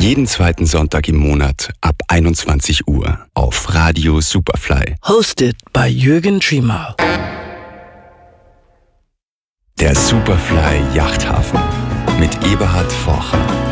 Jeden zweiten Sonntag im Monat ab 21 Uhr auf Radio Superfly. Hosted by Jürgen Trimal. Der Superfly Yachthafen mit Eberhard Forcher.